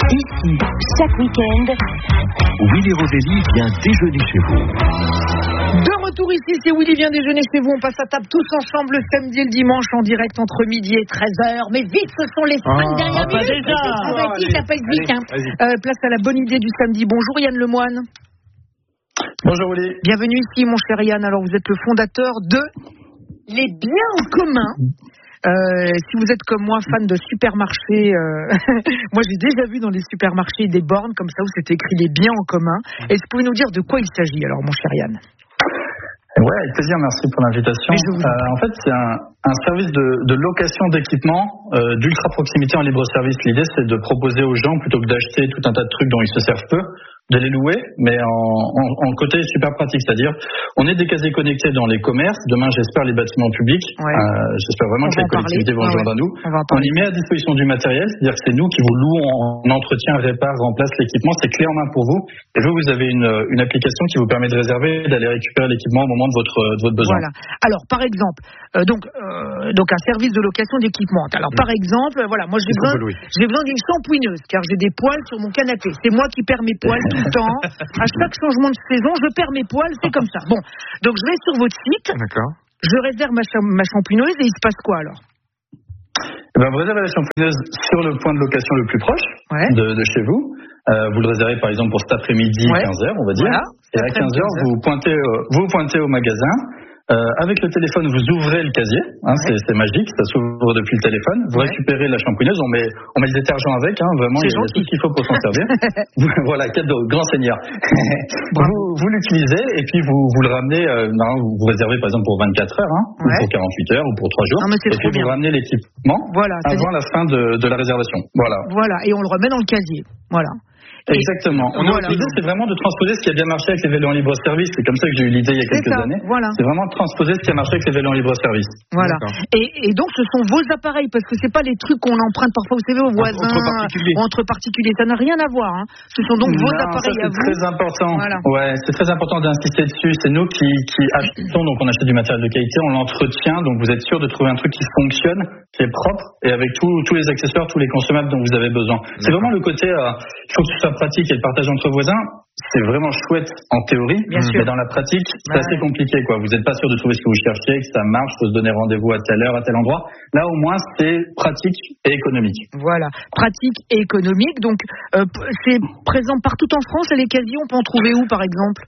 Ici, chaque week-end, Willy Roselli vient déjeuner chez vous. De retour ici, c'est Willy vient déjeuner chez vous. On passe à table tous ensemble le samedi et le dimanche en direct entre midi et 13h. Mais vite, ce sont les 5 dernières minutes. Déjà. Qui s'appelle vite. Place à la bonne idée du samedi. Bonjour Yann Lemoine. Bonjour Willy. Bienvenue ici mon cher Yann. Alors vous êtes le fondateur de Les Biens en commun. Si vous êtes comme moi fan de supermarchés, moi j'ai déjà vu dans les supermarchés des bornes comme ça où c'était écrit les biens en commun. Est-ce que vous pouvez nous dire de quoi il s'agit alors mon cher Yann? Ouais, avec plaisir, merci pour l'invitation. En fait, c'est un service de location d'équipement d'ultra proximité en libre service. L'idée, c'est de proposer aux gens, plutôt que d'acheter tout un tas de trucs dont ils se servent peu, de les louer, mais en côté super pratique. C'est-à-dire, on est des casiers connectés dans les commerces. Demain, j'espère, les bâtiments publics. Ouais. J'espère vraiment que les collectivités vont rejoindre à nous. On y met à disposition du matériel. C'est-à-dire que c'est nous qui vous louons en entretien, répare, remplace l'équipement. C'est clé en main pour vous. Et vous avez une application qui vous permet de réserver, d'aller récupérer l'équipement au moment de votre besoin. Voilà. Alors, par exemple, donc un service de location d'équipement. Alors, par exemple, voilà, moi j'ai besoin d'une shampouineuse, car j'ai des poils sur mon canapé. C'est moi qui perds mes poils tout le temps. À chaque changement de saison, je perds mes poils, c'est comme ça. Bon, donc je vais sur votre site. D'accord. Je réserve ma shampouineuse et il se passe quoi alors? Vous réservez la shampouineuse sur le point de location le plus proche de chez vous. Vous le réservez par exemple pour cet après-midi 15h, on va dire. Voilà. Et à 15h, vous pointez au magasin. Avec le téléphone, vous ouvrez le casier. C'est magique, ça s'ouvre depuis le téléphone. Vous récupérez la shampouineuse, on met le détergent avec. Vraiment, il y a tout ce qu'il faut pour s'en servir. Voilà, cadeau, grand seigneur. vous l'utilisez et puis vous le ramenez. Vous réservez par exemple pour 24 heures, ou pour 48 heures, ou pour 3 jours. Et puis vous ramenez l'équipement avant la fin de la réservation. Voilà, et on le remet dans le casier. Voilà. Exactement. L'idée, c'est vraiment de transposer ce qui a bien marché avec les vélos en libre service. C'est comme ça que j'ai eu l'idée il y a quelques années. Voilà. C'est vraiment de transposer ce qui a marché avec les vélos en libre service. Voilà. Et donc, ce sont vos appareils, parce que c'est pas les trucs qu'on emprunte parfois, vous savez, aux voisins, entre particuliers. Ça n'a rien à voir. Ce sont donc vos appareils à vous. C'est très important. Voilà. Ouais, c'est très important d'insister dessus. C'est nous qui achetons, donc on achète du matériel de qualité, on l'entretient, donc vous êtes sûr de trouver un truc qui fonctionne, qui est propre, et avec tous les accessoires, tous les consommables dont vous avez besoin. C'est vraiment le côté, il faut que ce soit pratique et le partage entre voisins, c'est vraiment chouette en théorie, mais dans la pratique, c'est assez compliqué, quoi. Vous n'êtes pas sûr de trouver ce que vous cherchez, que ça marche, faut se donner rendez-vous à telle heure, à tel endroit. Là, au moins, c'est pratique et économique. Voilà, pratique et économique. Donc, c'est présent partout en France et les casiers, on peut en trouver où, par exemple?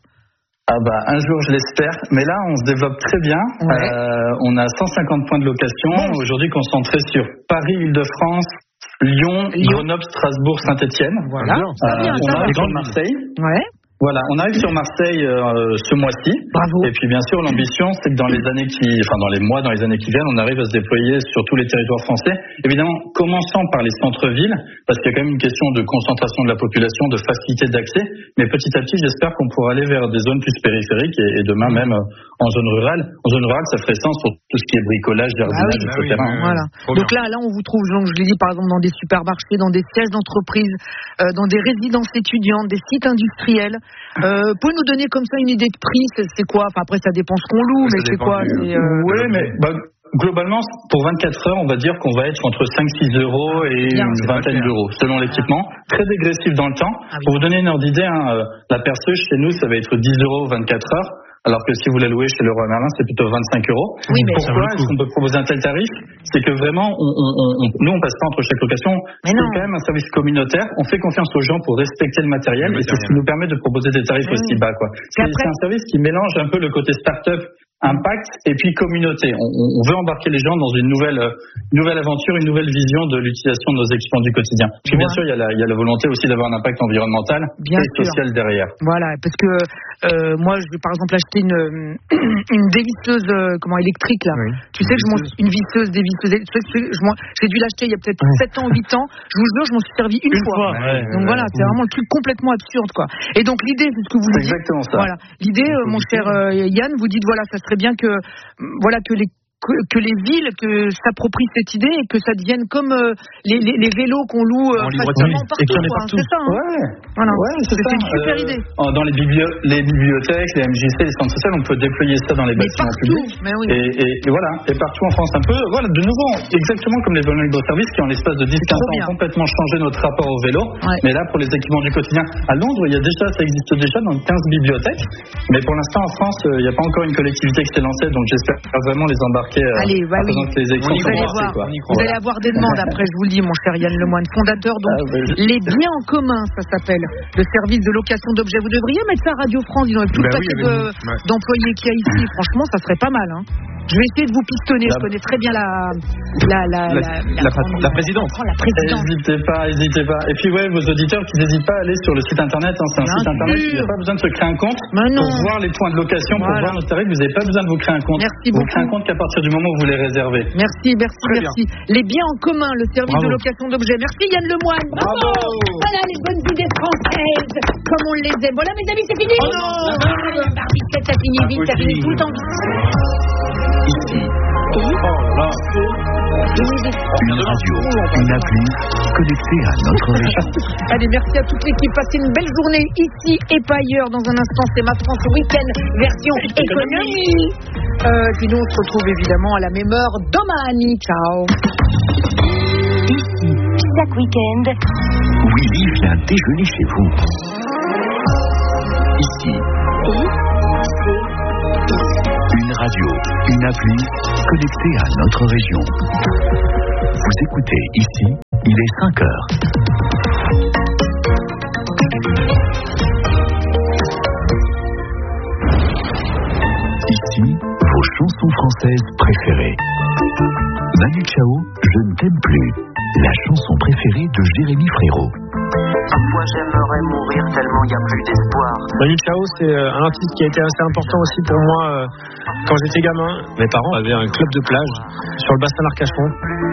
Un jour, je l'espère. Mais là, on se développe très bien. On a 150 points de location. Aujourd'hui, concentrés sur Paris, Île-de-France, Lyon, Grenoble, Strasbourg, Saint-Etienne. Voilà. On arrive sur Marseille. Voilà, on arrive sur Marseille ce mois-ci. Bravo. Et puis bien sûr, l'ambition, c'est que dans les années qui viennent, on arrive à se déployer sur tous les territoires français. Évidemment, commençant par les centres-villes, parce qu'il y a quand même une question de concentration de la population, de facilité d'accès. Mais petit à petit, j'espère qu'on pourra aller vers des zones plus périphériques et demain même en zone rurale. En zone rurale, ça ferait sens pour tout ce qui est bricolage, jardinage, etc. Voilà. Donc là, on vous trouve, donc je l'ai dit par exemple, dans des supermarchés, dans des sièges d'entreprise, dans des résidences étudiantes, des sites industriels. Pouvez nous donner comme ça une idée de prix? C'est quoi? Après, ça dépend ce qu'on loue, mais c'est quoi? Oui, mais globalement, pour 24 heures, on va dire qu'on va être entre 5-6 euros et une vingtaine d'euros, selon l'équipement. Très dégressif dans le temps. Pour vous donner une ordre d'idée, la perceuse chez nous, ça va être 10 euros 24 heures. Alors que si vous la louez chez Leroy Merlin, c'est plutôt 25 euros. Pourquoi est-ce qu'on peut proposer un tel tarif? C'est que vraiment, nous, on passe pas entre chaque location. C'est quand même un service communautaire. On fait confiance aux gens pour respecter le matériel et c'est ce qui nous permet de proposer des tarifs aussi bas, quoi. C'est un service qui mélange un peu le côté start-up, impact et puis communauté. On veut embarquer les gens dans une nouvelle aventure, une nouvelle vision de l'utilisation de nos équipements du quotidien. Puis bien sûr, il y a la volonté aussi d'avoir un impact environnemental et social derrière. Voilà, parce que moi, je vais par exemple acheter une dévisseuse électrique là. Tu sais que une visseuse, dévisseuse. J'ai dû l'acheter il y a peut-être 7 ans, 8 ans. Je vous jure, je m'en suis servi une fois. Donc voilà, c'est vraiment le truc complètement absurde, quoi. Et donc l'idée, c'est ce que vous dites. Exactement ça. Voilà, l'idée, mon cher Yann, vous dites voilà, ça serait bien que les que les villes s'approprient cette idée et que ça devienne comme les vélos qu'on loue facilement partout. Et qu'il y en ait partout. C'est ça. Voilà. C'est une super idée. Dans les bibliothèques, les MJC, les centres sociaux, on peut déployer ça dans les bâtiments publics. Et voilà, et partout en France un peu. Voilà, de nouveau, exactement comme les vélos libre-service qui en l'espace de 10-15 ans ont complètement changé notre rapport au vélo. Mais là, pour les équipements du quotidien, à Londres, ça existe déjà dans 15 bibliothèques. Mais pour l'instant, en France, il n'y a pas encore une collectivité qui s'est lancée, donc j'espère vraiment les embarquer. Allez, que les élections vous allez avoir des demandes après, je vous le dis, mon cher Yann Lemoine, fondateur les biens en commun, ça s'appelle, le service de location d'objets. Vous devriez mettre ça à Radio France, ils ont plus le paquet d'employés qu'il y a ici. Franchement, ça serait pas mal. Je vais essayer de vous pistonner. Je connais très bien la présidente. N'hésitez pas. Et puis vos auditeurs qui n'hésitent pas à aller sur le site internet. C'est un site internet. Il n'y a pas besoin de se créer un compte pour voir les points de location, pour voir nos tarifs. Vous n'avez pas besoin de vous créer un compte. Merci beaucoup. Vous créez un compte qu'à partir du moment où vous les réservez. Merci. Les biens en commun, le service de location d'objets. Merci Yann Lemoine. Bravo. Voilà les bonnes idées françaises, comme on les aime. Voilà mes amis, c'est fini. Barbicette, ça finit vite, ça finit tout le temps. Ici. Une radio, une appli connectée à notre région. Allez, merci à toute l'équipe. Passez une belle journée ici et pas ailleurs. Dans un instant, c'est Ma France Week-end version économie. Puis nous, on se retrouve évidemment à la même heure domani. Ciao. Ici, chaque week-end, Willy vient déjeuner chez vous. Ici. Une radio, une appli connectée à notre région. Vous écoutez ici, il est 5 heures. Ici, vos chansons françaises préférées. Manu Chao, Je ne t'aime plus. La chanson préférée de Jérémy Frérot. Parfois j'aimerais mourir tellement il n'y a plus d'espoir. Manu Chao, c'est un artiste qui a été assez important aussi pour moi quand j'étais gamin. Mes parents avaient un club de plage sur le bassin d'Arcachon.